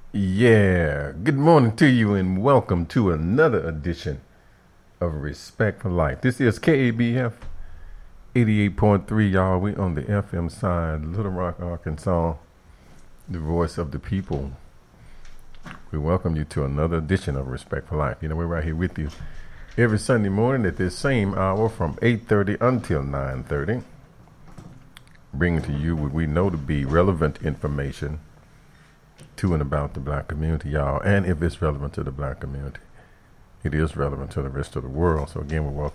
Yeah, good morning to you and welcome to another edition of Respect for Life. This is KABF 88.3, y'all. We on the FM side, Little Rock, Arkansas, the voice of the people. We welcome you to another edition of Respect for Life. You know, we're right here with you every Sunday morning at this same hour from 8:30 until 9:30, bringing to you what we know to be relevant information to and about the black community, y'all. And if it's relevant to the black community, it is relevant to the rest of the world. So again, we welcome